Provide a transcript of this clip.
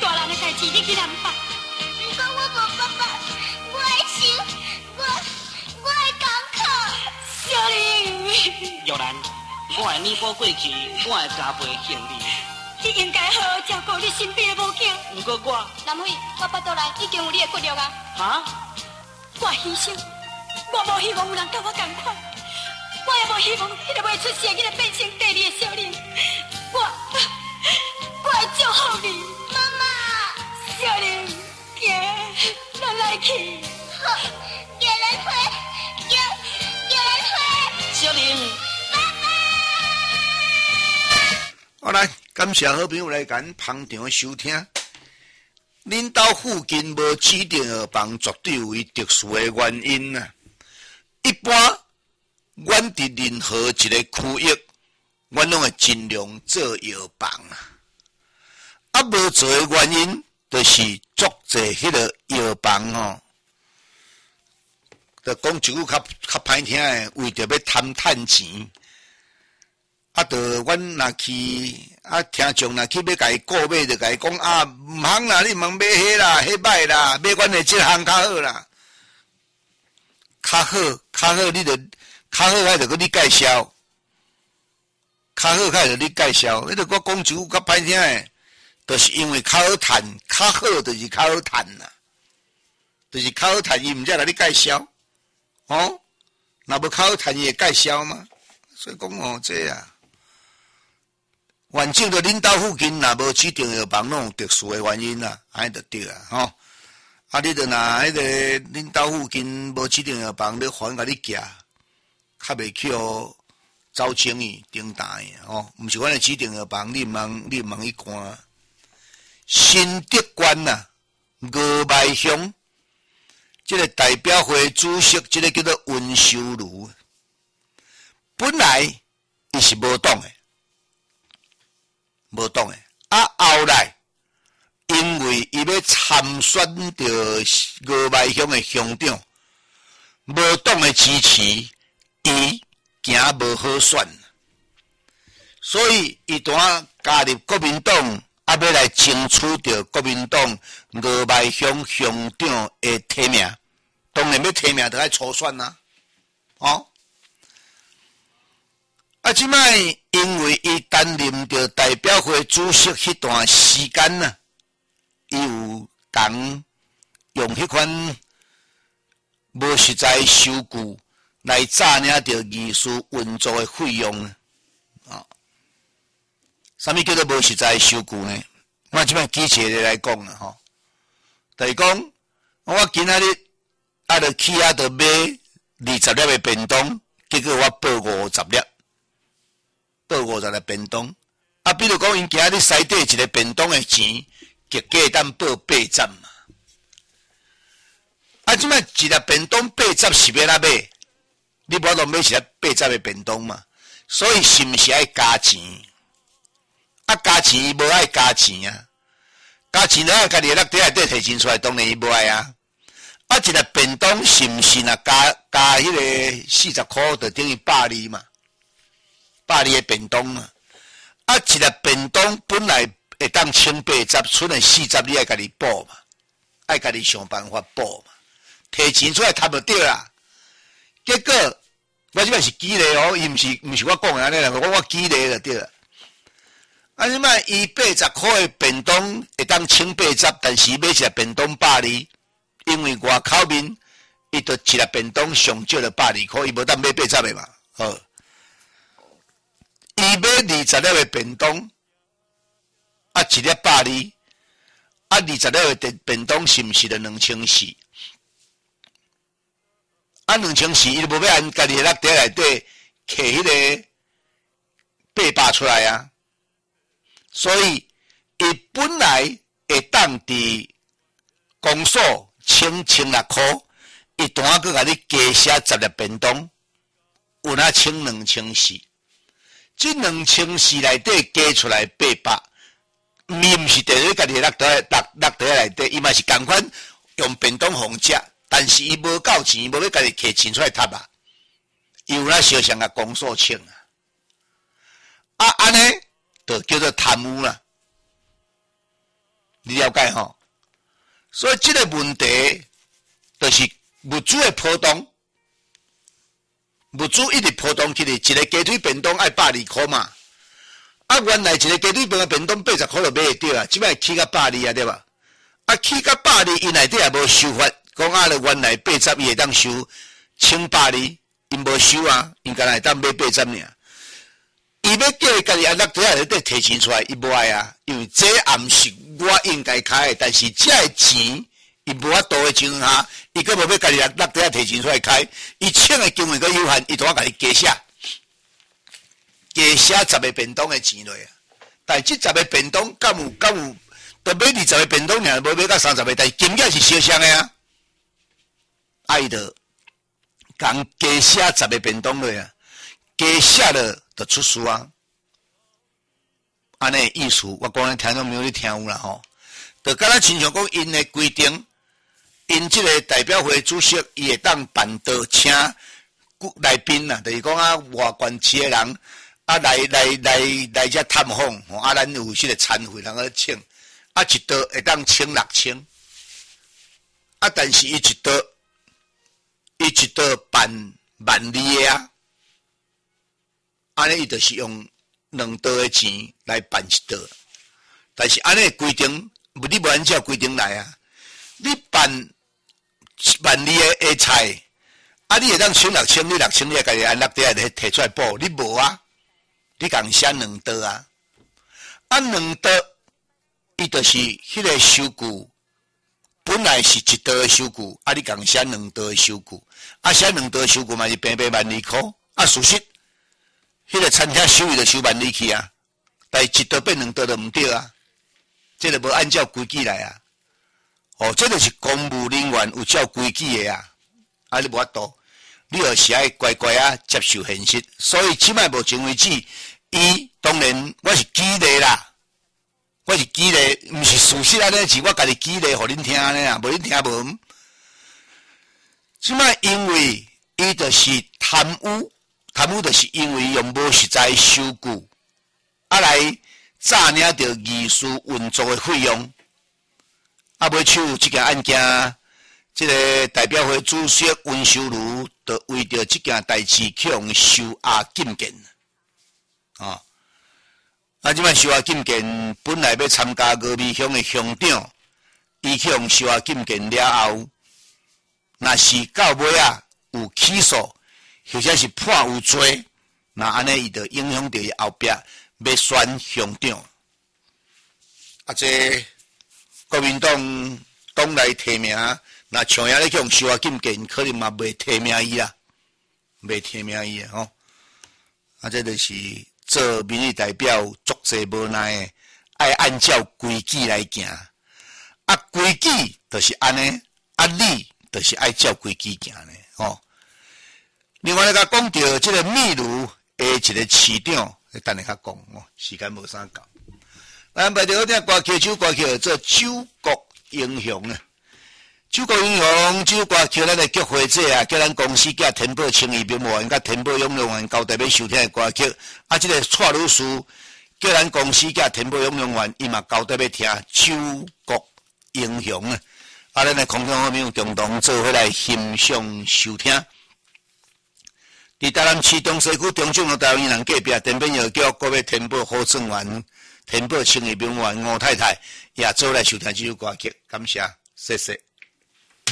大人的代志，你去难办。 不过我无爸爸，我爱想，我爱功课。 小玲， 玉兰，我会弥补过去我的加倍行李。 你应该好好照顾你身边的母亲。 不过我， 南辉，我巴肚内已经有你的骨肉啊。 哈？ 我牺牲，我无希望有人甲我同款，我也无希望迄个未出世的囡仔变成第二个小玲。我会祝福你， 妈妈。 小玲，行，咱来去。 好，叶兰花，叶兰花。 小玲。 好来，感谢好朋友来咱捧场收听。恁兜附近无指定药房，绝对有特殊的原因啊。一般，阮伫任何一个区域，阮拢会尽量做药房啊。啊，无做的原因，就是足侪迄个药房吼，就讲一句较歹听的，为着要贪钱。啊，就阮若去啊，听众若去要甲伊购买，就甲伊讲啊，毋通啦，你毋通买迄啦，迄歹啦，买阮的即项较好啦，较好，你着较好，还着搁你介绍，较好，还着你介绍，迄着我讲一句较歹听的，就是因为较好趁，较好就是较好趁啦，就是较好趁，伊毋则甲你介绍，哦，若无较好趁，伊会介绍吗？所以讲哦，这啊。反正着恁兜附近若无指定药房，拢有特殊的原因啦，安尼就对啊，吼。啊，你着若迄个恁兜附近无指定药房，要还甲你寄，较袂去哦走情义顶大的吼，毋是阮的指定药房，你毋通去看。新德县呐，峨眉乡，即个代表会主席，即个叫做温修如，本来伊是无党的。无党诶，啊后来因为伊要参选着峨眉乡诶乡长，无党诶支持，伊行无好选，所以伊当加入国民党，啊要来争取着国民党峨眉乡乡长诶提名，当然要提名就爱初选啦，哦。啊，即摆因为伊担任着代表会主席迄段时间啊，伊有同用迄款无实在收据来诈领着艺术运作的费用啊。啥物叫做无实在收据呢？我即摆举一个来讲啦吼，就是讲我今仔日啊，着去啊，着买20粒的便当，结果我报50粒。报50粒便当，啊，比如讲，因今仔日西底一个便当的钱，结果当报80嘛。啊，即摆一粒便当80是要哪买？你无当买一粒80的便当嘛？所以是毋是爱加钱？啊，加钱伊无爱加钱啊，加钱就爱家己落底内底摕钱出来，当然伊无爱啊。啊，一粒便当是毋是若加迄个40块，就等于120嘛？120的便当啊，啊一粒便当本来会当清80，剩的40你爱家己补嘛，爱家己想办法补嘛，摕钱出来赚就对啦。结果我即摆是举例哦，伊毋是我讲的安尼啦，我举例就对啦。啊，即摆伊80块的便当会当清80，但是买一粒便当120，因为外口面伊就一粒便当上少就120块，伊无当买80的嘛，好。伊买20粒的便当，啊一粒120，啊20粒的便当是毋是就2400？啊2400，伊就无要按家己落底内底摕迄个800出来啊，所以伊本来会当伫公所清6块，伊单佫甲你加写10粒便当，有哪清2400？这2400内底加出来800，伊毋是伫咧家己落底内底，伊嘛是共款用便当互食，但是伊无够钱，无要家己摕钱出来赚啊，伊有哪小想甲公所请啊？啊安尼就叫做贪污啦。 你了解吼？所以这个问题就是物资的波动，物资一直波动起来，一个鸡腿便当要120块嘛。啊，原来一个鸡腿便当80块就买会到啊，即摆起到120啊，对吧？啊，起到120，伊内底也无收法，讲啊，原来80伊会当收180，因无收啊，因干来当买80尔。伊要叫伊家己安乐底下咧摕钱出来，伊无爱啊，因为这也毋是我应该开的，但是这个钱伊无法度的情况下，伊佫无要家己安乐底下摕钱出来开，伊请的经费佫有限，伊都要家己加写10个便当的钱落啊。但这10个便当敢有，都买20个便当尔，无买到30个，但是金额是相像的啊。伊就共加写10个便当落啊，加写了。就出事啊！安尼意思，我讲咧听众朋友你听有啦吼。就敢若亲像讲因的规定，因即个代表会主席伊会当办桌请来宾啦，就是讲啊外县市的人啊来遮探访吼，啊咱有迄个餐费人去请，啊一桌会当请6000，啊但是伊一桌办12000个啊。安尼伊就是用2桌的钱来办一桌，但是安尼规定，你无按照规定来啊！你办12000个菜，啊，你会当请6000，你6000你家己按落底下摕出来补，你无啊？你共写2桌啊？啊2桌，伊就是迄个收据，本来是1桌的收据，啊，你共写2桌的收据，啊，写2桌的收据嘛是平12000块，啊，事实。迄个餐厅收益就收12000去啊，但是1桌变2桌就毋对啊，这就无按照规矩来啊。哦，这就是公务人员有照规矩的啊，啊你无法度，你有时爱乖乖啊接受现实。所以即摆目前为止，伊当然我是举例啦，我是举例，毋是事实安尼，是我家己举例互恁听安尼啊，无恁听无？即摆因为伊就是贪污就是因为用无实在收据，啊来诈领着艺术运作的费用，啊尾手即件案件，即个代表会主席温秀如，就为着即件代志去用收押禁见，啊，即摆收押禁见本来要参加峨眉乡的乡长，伊去用收押禁见了后，若是到尾啊有起诉。或者是判有罪，那安尼伊就影响到伊后壁要选乡长。啊，这国民党来提名，那像遐咧用收押禁见，可能嘛袂提名伊啦，袂提名伊啊吼。啊，这就是做民意代表足济无奈的，爱按照规矩来行。啊，规矩就是安尼，啊，你就是爱照规矩行咧，吼。另外，甲讲到这个秘鲁的一个市长，等下较讲哦，时间无啥够。咱摆着好听歌曲，首歌曲做《九国英雄》啊，《九国英雄》这首歌曲咱的剧会者啊，叫咱公司叫天宝青义兵员，甲天宝永乐员交代要收听的歌曲。啊，这个蔡律师叫咱公司叫天宝永乐员，伊嘛交代要听《九国英雄》啊。啊，咱的空中好朋友共同做伙来欣赏收听。伫台南市中西区中正路台湾人隔壁天边药局，各位天宝好政员、天宝青义兵员吴太太也做来收听这首歌曲，感谢，谢谢。